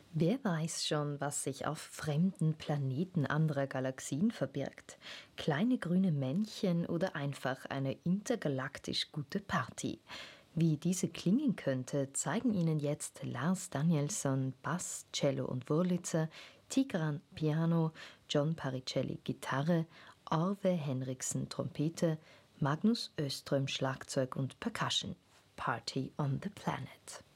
Wer weiß schon, was sich auf fremden Planeten anderer Galaxien verbirgt? Kleine grüne Männchen oder einfach eine intergalaktisch gute Party? Wie diese klingen könnte, zeigen Ihnen jetzt Lars Danielsson Bass, Cello und Wurlitzer, Tigran Piano, John Paricelli Gitarre, Arve Henriksen Trompete, Magnus Öström Schlagzeug und Percussion. Party on the Planet.